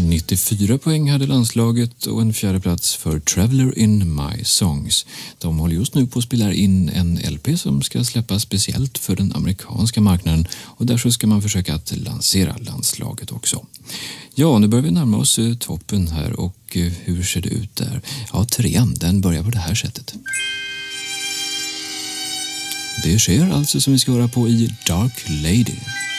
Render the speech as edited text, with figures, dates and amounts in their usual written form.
94 poäng hade landslaget och en fjärde plats för Traveller in My Songs. De håller just nu på att spela in en LP som ska släppas speciellt för den amerikanska marknaden och där så ska man försöka att lansera landslaget också. Ja, nu börjar vi närma oss toppen här och hur ser det ut där? Ja, 3:an, den börjar på det här sättet. Det sker alltså som vi ska höra på i Dark Lady.